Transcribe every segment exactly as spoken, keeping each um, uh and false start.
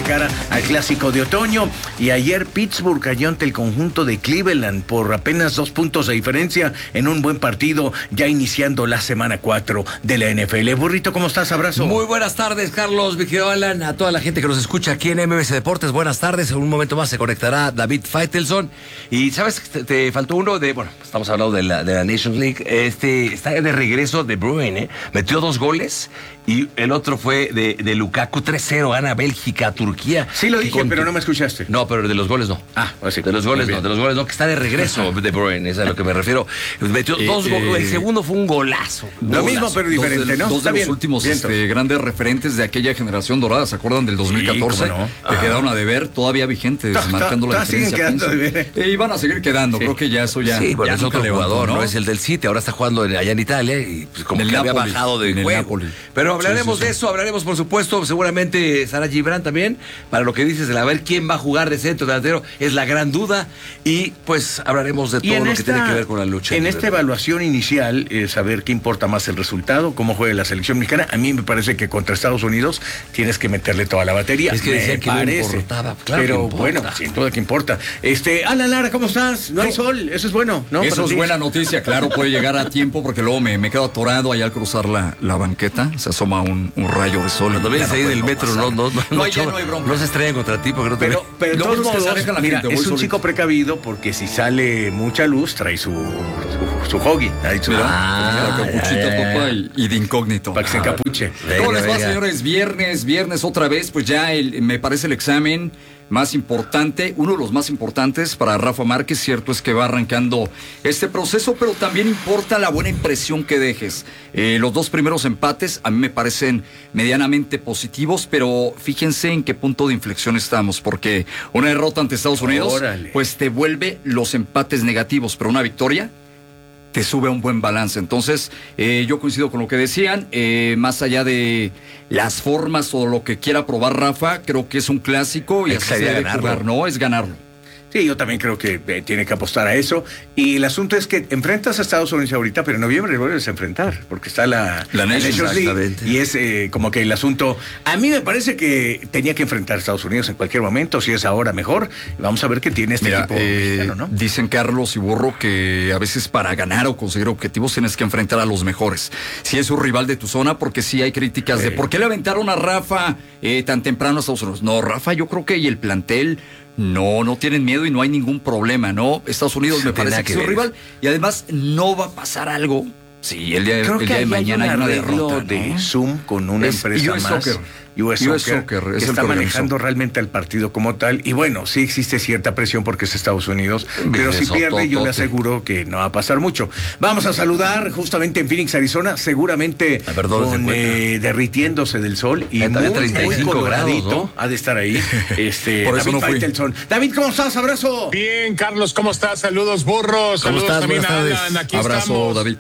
cara al clásico de otoño. Y ayer Pittsburgh cayó ante el conjunto de Cleveland por apenas dos puntos de diferencia en un buen partido, ya iniciando la semana cuatro de la N F L. Burrito, ¿cómo estás? Abrazo. Muy buenas tardes, Carlos, mi querido Alan, a toda la gente que nos escucha aquí en M B S Deportes. Buenas tardes. En un momento más se conectará David Faitelson. Y sabes, te, te faltó uno de, bueno, estamos hablando de la, de la Nations League. Este está de regreso de Bruyne, ¿eh? Metió dos goles. Y el otro fue de, de Lukaku, tres cero, gana Bélgica, Turquía. Sí lo dije, con... pero no me escuchaste. No, pero de los goles no. Ah, pues sí. De los goles no, de los goles no, que está de regreso de Bruyne, es a lo que me refiero. Metió eh, dos goles, eh, el segundo fue un golazo. Un lo golazo. mismo, pero diferente, dos de, ¿no? Dos está de bien. los últimos este, grandes referentes de aquella generación dorada, ¿se acuerdan del dos mil catorce? Sí, no. Que ah. quedaron a deber, todavía vigentes, ta, marcando ta, la ta, diferencia. De y van a seguir quedando, sí. Creo que ya eso ya... Sí, bueno, ya es otro levantó, jugador, ¿no? ¿no? Es el del City, ahora está jugando allá en Italia y pues, como en que Napoli, había bajado de en juego. El Napoli. Pero hablaremos sí, sí, de sí. eso, hablaremos por supuesto, seguramente estará Gibran también, para lo que dices de a ver quién va a jugar de centro delantero, es la gran duda, y pues hablaremos de todo lo esta, que tiene que ver con la lucha. En esta evaluación inicial, eh, saber qué importa más el resultado, cómo juega la selección mexicana. A mí me parece que contra Estados Unidos tienes que meterle toda la batería. Es que me decía que parece. no importaba, claro. Pero que importa. bueno, sin duda que importa. Este, Alan Lara, ¿cómo estás? No hay sol, eso es bueno, ¿no? Eso Pero es sí. buena noticia, claro, puede llegar a tiempo porque luego me, me quedo atorado ahí al cruzar la, la banqueta, se asoma un, un rayo de sol. Cuando vienes ahí del metro, no, no, no, no, no, hay, no hay bronca. No se estrellan contra ti porque no te Pero, pero de no, todos es que se modos, aleja la mira, gente, es voy un solito. chico precavido porque si sale mucha luz, trae su, su, su hoagie. Ahí su, Ah, la capuchita, ya, ya, papá, ya. y, y de incógnito. para que se encapuche. Venga, ¿Cómo les va, venga. señores? Viernes, viernes otra vez, pues ya el, me parece el examen más importante, uno de los más importantes para Rafa Márquez. Cierto es que va arrancando este proceso, pero también importa la buena impresión que dejes. Eh, los dos primeros empates a mí me parecen medianamente positivos, pero fíjense en qué punto de inflexión estamos, porque una derrota ante Estados Unidos, Órale. pues te vuelve los empates negativos, pero una victoria te sube a un buen balance. Entonces, eh, yo coincido con lo que decían, eh, más allá de las formas o lo que quiera probar Rafa, creo que es un clásico y así se debe jugar, ¿no? Es ganarlo. Sí, yo también creo que eh, tiene que apostar a eso. Y el asunto es que enfrentas a Estados Unidos ahorita, pero en noviembre vuelves a enfrentar, porque está la, La Nations, League. Y es eh, como que el asunto. A mí me parece que tenía que enfrentar a Estados Unidos en cualquier momento, si es ahora mejor. Vamos a ver qué tiene este Mira, equipo eh, mexicano, ¿no? dicen Carlos y Burro que a veces para ganar o conseguir objetivos tienes que enfrentar a los mejores. Si es un rival de tu zona, porque sí hay críticas Sí. de por qué le aventaron a Rafa eh, tan temprano a Estados Unidos. No, Rafa, yo creo que y el plantel. No, no tienen miedo y no hay ningún problema, ¿no? Estados Unidos me parece que es un rival y además no va a pasar algo. Sí, el día, Creo el que día de mañana hay un una arreglo derrota, de ¿no? Zoom con una Es empresa U S más. Soccer. U S U S Soccer, Soccer, que es el está que manejando organizó. realmente al partido como tal. Y bueno, sí existe cierta presión porque es Estados Unidos, pero si Eso, pierde, yo le totote. aseguro que no va a pasar mucho. Vamos a saludar justamente en Phoenix, Arizona, seguramente A ver, ¿dónde se con, encuentra? eh, derritiéndose del sol y Está muy, a treinta y muy cinco coloradito, grados, ¿no? ha de estar ahí. Este, Por eso David no fui. Faitelson. David, ¿cómo estás? Abrazo. Bien, Carlos, ¿cómo estás? Saludos, burros. ¿Cómo Saludos estás? también Buenas a tardes. Alan. Aquí Abrazo, estamos. David.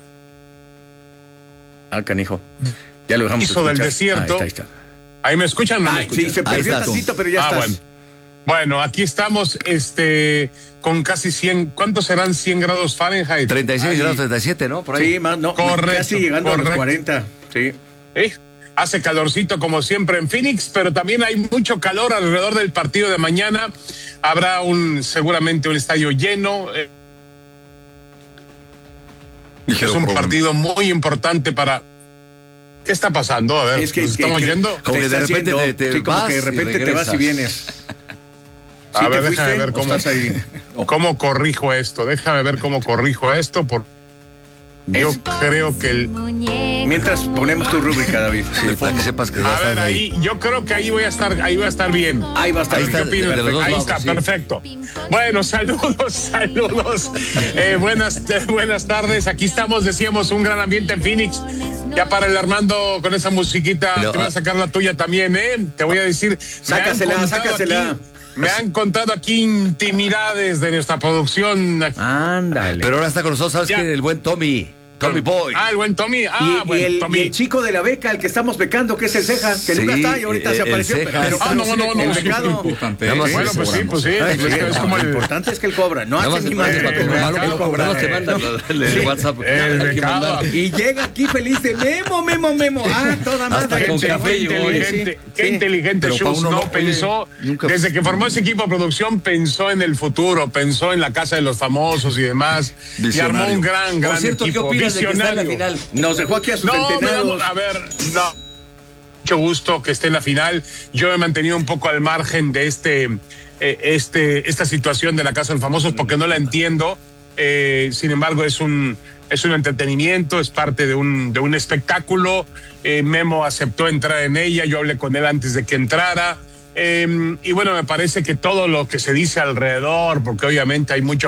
Ah, canijo. Ya lo dejamos Hizo del escuchar. desierto. Ahí está, ahí está. ¿Ahí me escuchan o no me Ay, escuchan? sí, se Ahí perdió estás. tantito, pero ya Ah, estás. bueno. Bueno, aquí estamos este, con casi cien. ¿Cuántos serán cien grados Fahrenheit? treinta y seis Ahí. grados, treinta y siete, ¿no? Por ahí. Sí, más, no, Correcto, casi llegando a correcto. los cuarenta. Sí. ¿Eh? Hace calorcito como siempre en Phoenix, pero también hay mucho calor alrededor del partido de mañana. Habrá un seguramente un estadio lleno. Eh, es Ligero un problema. partido muy importante para... ¿Qué está pasando? A ver, Es que, ¿nos que- estamos que- yendo? Como te que de está repente haciendo- te- te sí, como vas que de y repente te vas y regresas. vienes. A ¿Sí ver, te déjame fuiste ver o cómo, estás ahí? cómo corrijo esto. Déjame ver cómo corrijo esto. Por... Yo Es- creo que el... Mientras ponemos tu rúbrica, David. Sí, para que sepas que ya A estás ver, ahí. ahí, yo creo que ahí voy a estar, ahí voy a estar bien. Ahí va a estar. Ahí ¿Qué está, opinas? de los dos Ahí lados, está, sí. perfecto. Bueno, saludos, saludos. Eh, buenas, eh, buenas tardes. Aquí estamos, decíamos, un gran ambiente en Phoenix. Ya para el Armando con esa musiquita, Pero, te voy ah, a sacar la tuya también, ¿eh? Te voy a decir. me han Sácasela, contado sácasela. aquí- me han contado aquí intimidades de nuestra producción. Ándale. Pero ahora está con nosotros, ¿sabes Ya. qué? El buen Tommy. Tommy Boy. Ah, el buen Tommy. Ah, y, bueno, y el, Tommy. y el chico de la beca, el que estamos becando, que es el Ceja, que Sí, nunca está y ahorita el- se el apareció. Ceja. Pero, Ah, no, no, no, el sí, becado. importante. Nada más Bueno, eso, pues sí, pues sí. Ay, Es, que es como lo el, importante es que él cobra, no Nada más hace el ni más para que cobrar, cobrar, lo él cobra. no te mandan el, el WhatsApp. el Hay que becado. mandar. Y llega aquí feliz de Memo, Memo, Memo. Ah, toda Hasta madre. con Qué café llegó, inteligente, sí, qué sí. inteligente Pero pa' Schultz, uno ¿no? no, oye, Pensó, nunca- desde que formó ese equipo de producción, pensó en el futuro, pensó en la casa de los famosos y demás. Y Visionario. armó un gran, gran Por cierto, ¿qué equipo. opinas de que está en la Visionario. final? Nos dejó aquí a sus No, me da, centenados. a ver, no. Mucho gusto que esté en la final. Yo me he mantenido un poco al margen de este, eh, este, esta situación de la Casa de los Famosos porque no la entiendo. Eh, sin embargo, es un, es un entretenimiento, es parte de un, de un espectáculo. Eh, Memo aceptó entrar en ella. Yo hablé con él antes de que entrara. Eh, y bueno, me parece que todo lo que se dice alrededor, porque obviamente hay mucho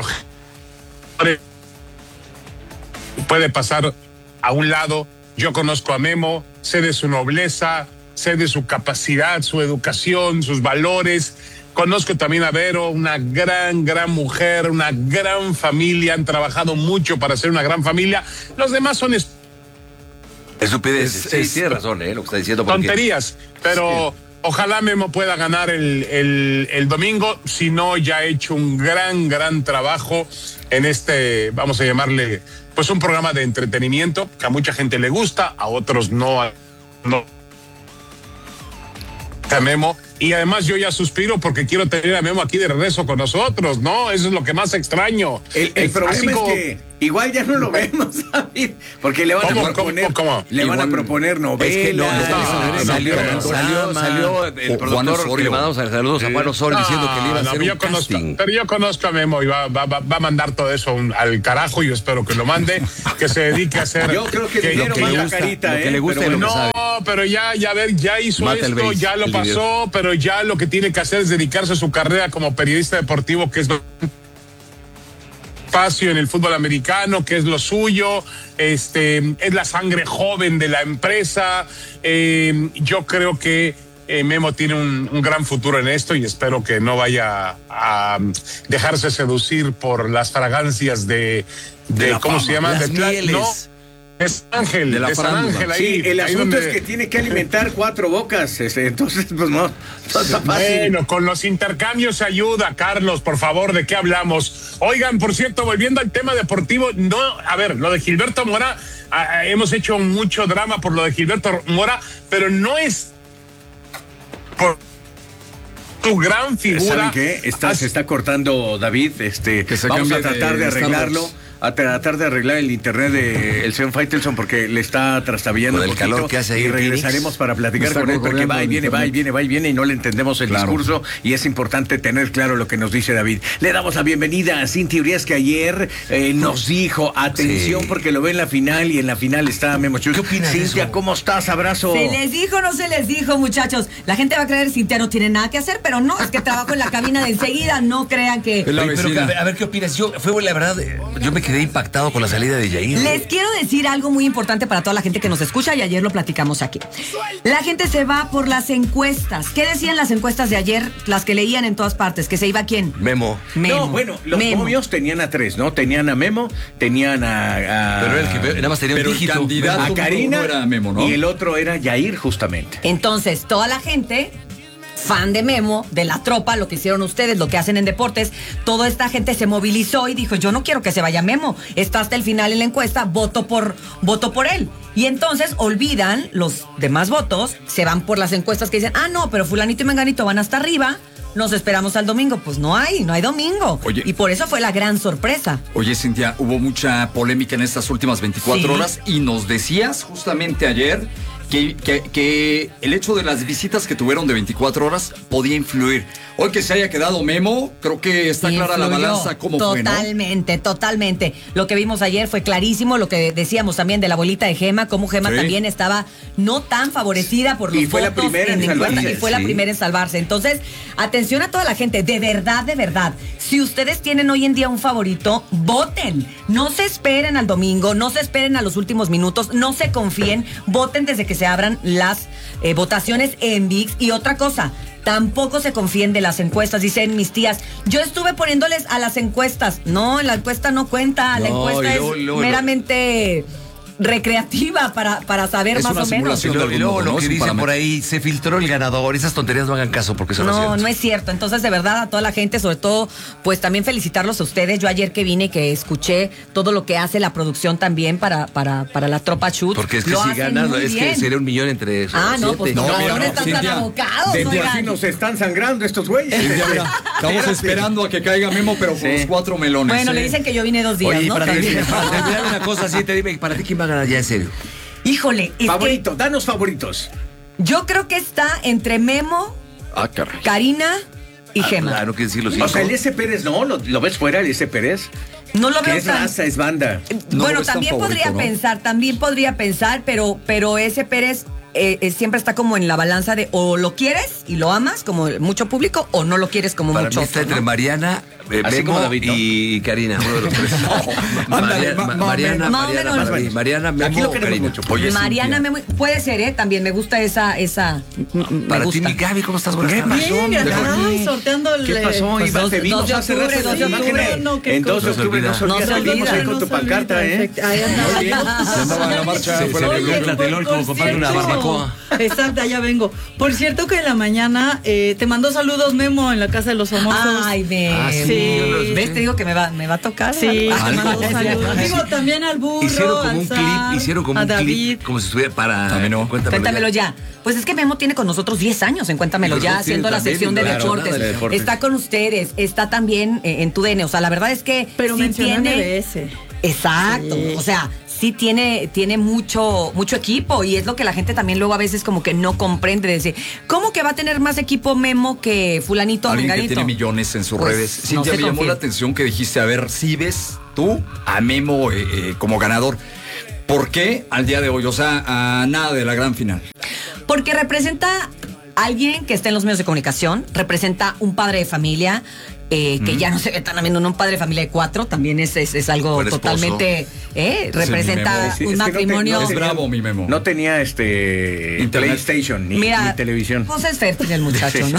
puede pasar a un lado. Yo conozco a Memo, sé de su nobleza, sé de su capacidad, su educación, sus valores. Conozco también a Vero, una gran, gran mujer, una gran familia. Han trabajado mucho para ser una gran familia. Los demás son est- Estupideces. Es- Sí, es- tiene razón, ¿eh? Lo que está diciendo. porque- tonterías, pero ojalá Memo pueda ganar el, el, el domingo. Si no, ya ha hecho un gran, gran trabajo en este, vamos a llamarle, pues un programa de entretenimiento que a mucha gente le gusta, a otros no. a- no. A Memo. Y además yo ya suspiro porque quiero tener a Memo aquí de regreso con nosotros, ¿no? Eso es lo que más extraño. El, el Es problema así es como- que igual ya no lo vemos, ¿sabes? Porque le van ¿Cómo, a proponer, cómo, cómo? le van a Igual- proponer novelas. Es que no, no, no, salió, no, salió, no, salió, drama. salió el O Juan productor que Osorio. le mandamos saludos a Juan Osorio diciendo que le iba a No, hacer no, un yo conozco, casting. pero yo conozco a Memo y va, va, va, va a mandar todo eso un- al carajo. Y yo espero que lo mande, que se dedique a hacer. Yo creo que dinero que le manda gusta, carita, lo que ¿eh? le gusta Pero y lo bueno. que sabe. No, pero ya, ya ver, ya hizo Mata el esto, base, ya lo el pasó, video. pero ya lo que tiene que hacer es dedicarse a su carrera como periodista deportivo, que es lo espacio en el fútbol americano, que es lo suyo, este, es la sangre joven de la empresa. Eh, yo creo que eh, Memo tiene un, un gran futuro en esto y espero que no vaya a um, dejarse seducir por las fragancias de, de, De la ¿cómo fama, se llama? las De Pla- mieles. no, de San Ángel, De la de San farándula. Ángel ahí. Sí, el ahí asunto donde- es que tiene que alimentar cuatro bocas, este, entonces pues no, no está fácil. Bueno, con los intercambios se ayuda, Carlos, por favor, ¿de qué hablamos? Oigan, por cierto, volviendo al tema deportivo, no, a ver, lo de Gilberto Mora, a, a, hemos hecho mucho drama por lo de Gilberto Mora, pero no es por tu gran figura. ¿Saben qué? Está, se está cortando David, este, Que se vamos a cambie tratar de, de arreglarlo. Star Wars. A tratar de arreglar el internet de el señor Faitelson porque le está trastabillando Con un el poquito, calor que hace ahí y en regresaremos Phoenix. para platicar Está con él porque corriendo va y el viene, va y internet. viene, va y viene y no le entendemos el Claro. discurso y es importante tener claro lo que nos dice David. Le damos la bienvenida a Cintia Urias que ayer eh, nos dijo, atención Sí. porque lo ve en la final y en la final está Memo Chus. ¿Qué opinas de Cintia, eso? ¿cómo estás? Abrazo. ¿Se les dijo o no se les dijo, muchachos? La gente va a creer Cintia no tiene nada que hacer, pero no, es que trabajo en la cabina de enseguida, no crean que... Es la Oye, pero vecina. a ver, a ver, ¿qué opinas? Yo, fue la verdad, eh, yo me quedé impactado con la salida de Yair. Les quiero decir algo muy importante para toda la gente que nos escucha y ayer lo platicamos aquí. La gente se va por las encuestas. ¿Qué decían las encuestas de ayer? Las que leían en todas partes. ¿Que se iba quién? Memo. Memo. No, bueno, los Memo. momios tenían a tres, ¿no? Tenían a Memo, tenían a... a- Pero era el que nada más tenía Pero un el dígito. candidato- a no, Karina no era Memo, ¿no? y el otro era Yair justamente. Entonces, toda la gente, fan de Memo, de la tropa, lo que hicieron ustedes, lo que hacen en deportes, toda esta gente se movilizó y dijo, yo no quiero que se vaya Memo, está hasta el final en la encuesta, voto por, voto por él. Y entonces olvidan los demás votos, se van por las encuestas que dicen, ah, no, pero fulanito y menganito van hasta arriba, nos esperamos al domingo. Pues no hay, no hay domingo. Oye. Y por eso fue la gran sorpresa. Oye, Cintia, hubo mucha polémica en estas últimas veinticuatro Sí. horas y nos decías justamente ayer que, que, que el hecho de las visitas que tuvieron de veinticuatro horas podía influir. Hoy que se haya quedado Memo, creo que está clara la Influyó. balanza cómo fue, ¿no? Totalmente, totalmente. Lo que vimos ayer fue clarísimo, lo que decíamos también de la abuelita de Gema, cómo Gema Sí. también estaba no tan favorecida por los Y fue la votos primera en encuesta, salvarse, y fue la sí. primera en salvarse. Entonces, atención a toda la gente, de verdad, de verdad. Si ustedes tienen hoy en día un favorito, voten. No se esperen al domingo, no se esperen a los últimos minutos, no se confíen, voten desde que se abran las eh, votaciones en V I X. Y otra cosa, Tampoco se confíen de las encuestas, dicen mis tías. Yo estuve poniéndoles a las encuestas. No, la encuesta no cuenta. La No, encuesta y luego- es luego- meramente recreativa para, para saber Es más una o menos. Y simulación. luego, de y luego algún modo, lo ¿no? que Es un dicen por parámetro. ahí, se filtró el ganador. Esas tonterías no hagan caso porque eso no, es No, cierto. no es cierto. Entonces, de verdad, a toda la gente, sobre todo, pues también felicitarlos a ustedes. Yo ayer que vine, que escuché todo lo que hace la producción también para, para, para la tropa Shoot. Porque es que lo si hacen ganan, muy es que bien. sería un millón entre Ah, no, pues No, no, mira, no, no, están tan Cintia, abocados, De por oigan. sí nos están sangrando estos güeyes. Cintia, mira, estamos esperando a que caiga Memo, pero con los cuatro melones. Bueno, ¿eh? le dicen que yo vine dos días, Oye, y ¿no? para, También. terminar, para terminar una cosa así, te dime, ¿para ti quién va a ganar ya en serio? Híjole, es Favorito, danos favoritos. que yo creo que está entre Memo, Ah, caray. Karina y Gema. Claro, que decir los O cinco. sea, el S. Pérez, ¿no? ¿Lo, lo ves fuera, el S. Pérez? No lo Que veo es tan... raza, es banda. No bueno, lo ves tan también favorito, podría ¿no? pensar, también podría pensar, pero, pero ese Pérez eh, eh, siempre está como en la balanza de o lo quieres y lo amas como mucho público o no lo quieres como Para mucho mí está otro, entre ¿no? Mariana, eh, Así Memo como David, ¿no? y Karina, uno de los tres. ándale, Maria- ma- Ma- ma- Mariana, más o Mariana, menos. para mí. Mariana, Aquí Memo, lo queremos Karina. mucho. Oye, Mariana Cintia. Memo, puede ser, ¿eh? También me gusta esa, esa, m- m- me Para ti, gusta. mi Gaby, ¿cómo estás? Buenas ¿Qué tardes. pasó? Bien, mi gracias. Gaby? Ay, sorteando el, ¿Qué pasó? Pues Iván, dos- te vimos dos de hace octubre, rato en dos de las imágenes. octubre, no, qué En dos de cosa. octubre no se No olvida. se Te vimos ahí olvida. con tu pancarta, ¿eh? Perfecto. Ahí andaba. Muy bien. Se andaba en la marcha, Sí, fue se la le que vio vio. en Tlatelolco por comprando una cierto. barbacoa. Exacto, allá vengo. Por cierto que en la mañana eh, te mandó saludos Memo en la casa de los famosos. Ay, ve. Ah, sí, Sí. yo los- ¿Ves? Te digo que me va, me va a tocar. Sí, Ah, te no, mandó no, saludos. no, Digo, también al burro, Hicieron como al un zar, clip, hicieron como a un David. clip, como si estuviera para... A mí no. Cuéntamelo, Cuéntamelo ya. Pues es que Memo tiene con nosotros diez años en Cuéntamelo Y ya, nosotros haciendo la también, sección de claro, deportes. nada de deportes. Está con ustedes, está también eh, en tu D N. O sea, la verdad es que Pero sí menciona tiene... M B S. Exacto. Sí. O sea, sí tiene, tiene mucho, mucho equipo y es lo que la gente también luego a veces como que no comprende. De decir, ¿cómo que va a tener más equipo Memo que fulanito o Alguien que menganito? tiene millones en sus Pues, redes. no Cintia, se me llamó confía. la atención que dijiste, a ver, si ves tú a Memo eh, eh, como ganador. ¿Por qué al día de hoy? O sea, a nada de la gran final. Porque representa a alguien que está en los medios de comunicación, representa un padre de familia, eh, que ya no se ve tan a menudo un padre de familia de cuatro, también es, es, es algo Buen esposo. totalmente, eh, representa Sí, un es que no te- matrimonio. no Es tenía- bravo, mi Memo. No tenía este Internet. PlayStation ni, Mira, ni televisión. pues es fértil el muchacho, Sí. ¿no?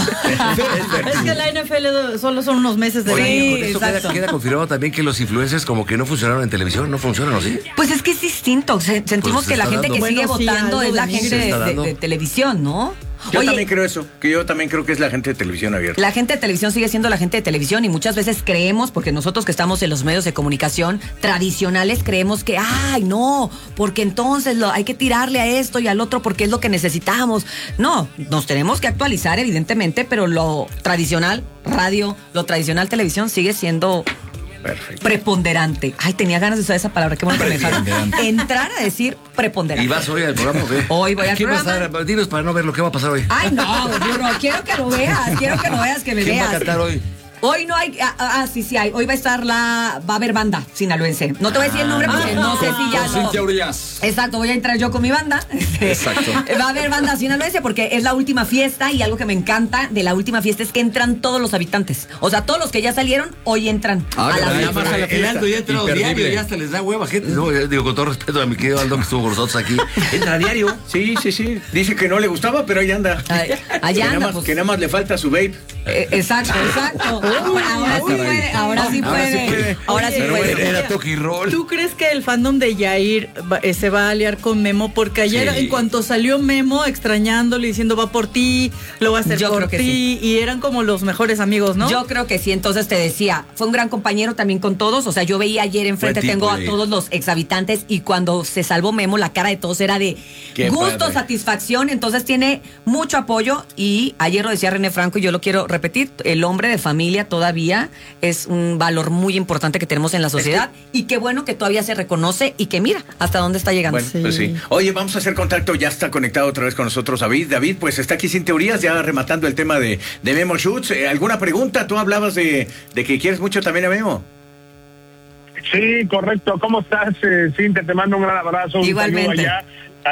Es que la N F L solo son unos meses de Sí. año. Con eso queda, exacto. queda confirmado también que los influencers como que no funcionaron en televisión, no funcionan, ¿o sí? Pues es que es distinto. Se- Sentimos Pues se que la está gente dando. que Bueno, sigue sí, votando algo es la de gente se de, está de- dando. de televisión, ¿no? Yo Oye, también creo eso, que yo también creo que es la gente de televisión abierta. la gente de televisión sigue siendo la gente de televisión y muchas veces creemos, porque nosotros que estamos en los medios de comunicación tradicionales, creemos que, ay, no, porque entonces lo, hay que tirarle a esto y al otro porque es lo que necesitamos. No, nos tenemos que actualizar, evidentemente, pero lo tradicional, radio, lo tradicional, televisión, sigue siendo Perfecto. preponderante. Ay, tenía ganas de usar esa palabra, qué bueno que me dejaron entrar a decir preponderante. ¿Y vas hoy al programa o qué? Hoy voy al ¿Qué va a programa. pasar? Dinos para no ver lo que va a pasar hoy. Ay, no, yo no, quiero que lo veas, quiero que lo veas, que me ¿Quién va veas. a cantar hoy? Hoy no hay, ah, ah, sí, sí hay. Hoy va a estar la, va a haber banda sinaloense. No te voy a decir el nombre porque no sé si ya Con lo... Cintia Urias. Exacto, voy a entrar yo con mi banda. Exacto. Va a haber banda sinaloense porque es la última fiesta y algo que me encanta de la última fiesta es que entran todos los habitantes. O sea, todos los que ya salieron, hoy entran Ah, a la caray, fiesta. Nada más a la fiesta. el Aldo ya entra Imperdible. diario, ya hasta les da hueva, gente. No, ya digo, con todo respeto a mi querido Aldo que estuvo con nosotros aquí. Entra a diario. Sí, sí, sí. Dice que no le gustaba, pero ahí anda. Ay, allá que, anda, nada más, pues. que nada más le falta su vape. Eh, exacto, exacto. Ahora sí puede, ahora sí Ahora sí puede. puede. Ahora sí Oye, puede. bueno, Era toque y roll. ¿Tú crees que el fandom de Yair va- eh, se va a aliar con Memo? Porque ayer, Sí. en cuanto salió Memo, extrañándole, diciendo va por ti, lo va a hacer Yo por creo que ti, y eran como los mejores amigos, ¿no? Yo creo que sí, entonces te decía, fue un gran compañero también con todos, o sea, yo veía ayer enfrente, Buen tipo, tengo a eh. todos los exhabitantes y cuando se salvó Memo, la cara de todos era de Qué gusto, padre. satisfacción, entonces tiene mucho apoyo y ayer lo decía René Franco y yo lo quiero repetir, el hombre de familia todavía es un valor muy importante que tenemos en la sociedad y qué bueno que todavía se reconoce y que mira hasta dónde está llegando. Bueno, pues sí. Oye, vamos a hacer contacto, ya está conectado otra vez con nosotros David. David, pues está aquí sin teorías, ya rematando el tema de, de Memo Schutz. Eh, ¿Alguna pregunta? Tú hablabas de, de que quieres mucho también a Memo. Sí, correcto. ¿Cómo estás, eh, Cintia? Te mando un gran abrazo. Un Igualmente. saludo allá. Aquí,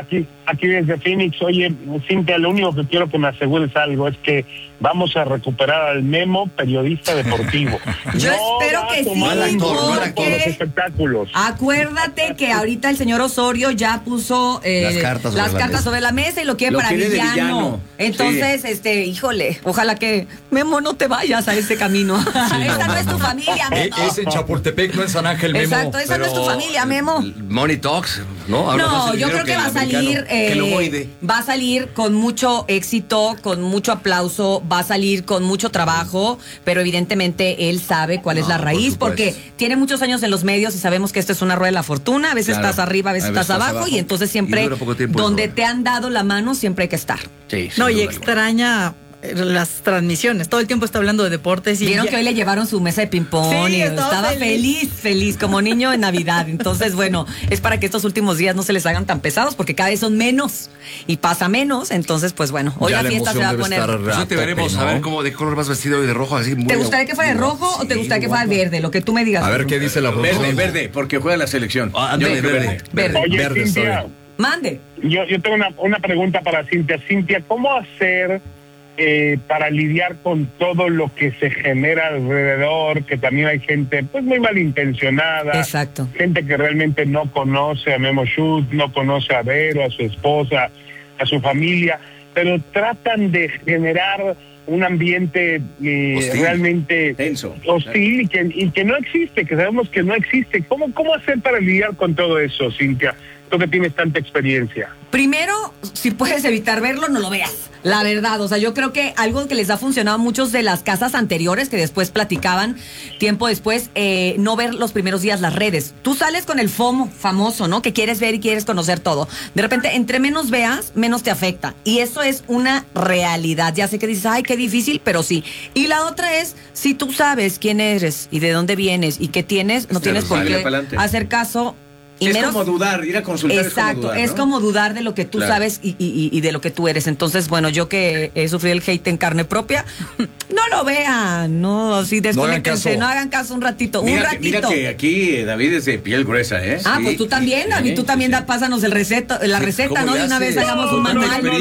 aquí desde Phoenix. Oye, Cintia, lo único que quiero que me asegures algo es que vamos a recuperar al Memo, periodista deportivo. Yo no espero va que a tomar sí, el control porque por los espectáculos. Acuérdate que ahorita el señor Osorio ya puso eh, Las cartas sobre las la cartas mesa. sobre la mesa y lo quiere Lo para quiere de villano. villano. Entonces, este, híjole, ojalá que Memo no te vayas a ese camino. Esta no, es tu familia, Eh, Memo. es en Chapultepec, no en San Ángel, Memo. Exacto, esa no es tu familia, Memo. Money Talks, ¿no? Habla más No, el yo dinero creo que va a el americano, salir, que el eh, ovoide. va a salir con mucho éxito, con mucho aplauso, va a salir con mucho trabajo, pero evidentemente él sabe cuál es No, la por raíz, supuesto. porque tiene muchos años en los medios y sabemos que esto es una rueda de la fortuna, a veces Claro. estás arriba, a veces, A veces estás estás abajo, abajo. y entonces Y siempre dura poco tiempo donde eso. te han dado la mano siempre hay que estar. Sí, No, sin y duda alguna. extraña eh, las transmisiones. Todo el tiempo está hablando de deportes. Y Vieron ya- que hoy le llevaron su mesa de ping-pong Sí, y estaba estaba feliz. feliz, feliz, como niño en Navidad. Entonces, bueno, es para que estos últimos días no se les hagan tan pesados, porque cada vez son menos y pasa menos. Entonces, pues bueno, hoy Ya la la fiesta se emoción va a debe poner. estar Pues hoy te a tope, veremos ¿no? a ver cómo, de qué color vas vestido hoy de rojo. Así muy ¿Te gustaría que fuera de rojo o te Sí, gustaría que fuera guapo. verde? Lo que tú me digas. A ver qué dice la Verde, producción. verde, porque juega la selección. Ah, Yo verde, creo que verde. Verde. Oye, Verde, Cintia, sorry. Mande. yo, yo tengo una, una pregunta para Cintia. Cintia, ¿cómo hacer eh, para lidiar con todo lo que se genera alrededor? Que también hay gente pues muy malintencionada. Exacto. Gente que realmente no conoce a Memo Schut, no conoce a Vero, a su esposa, a su familia, pero tratan de generar un ambiente eh, Hostil. realmente Tenso. hostil y que, y que no existe, que sabemos que no existe. ¿Cómo, cómo hacer para lidiar con todo eso, Cintia? Tú que tienes tanta experiencia. Primero, si puedes evitar verlo, no lo veas. La verdad, o sea, yo creo que algo que les ha funcionado a muchos de las casas anteriores, que después platicaban tiempo después, eh, no ver los primeros días las redes. Tú sales con el FOMO famoso, ¿no? Que quieres ver y quieres conocer todo. De repente, entre menos veas, menos te afecta. Y eso es una realidad. Ya sé que dices, ay, qué difícil, pero sí. Y la otra es, si tú sabes quién eres y de dónde vienes y qué tienes, no Claro, tienes por sale qué para adelante. hacer caso. Y es menos- como dudar, ir a consultar Exacto, es es como dudar de lo que tú Claro. sabes y, y- y de lo que tú eres. Entonces, bueno, yo que he sufrido el hate en carne propia, no lo vean, no, así desconéctense, caso. no hagan caso un ratito, un Mira, que, mira ratito. que aquí eh, David es de piel gruesa, ¿eh? Ah, Sí. pues tú también, David, tú Sí, también sí. da, pásanos el receta, la receta, ¿Cómo ¿no? le De una haces? vez hagamos un No, no, manual. no,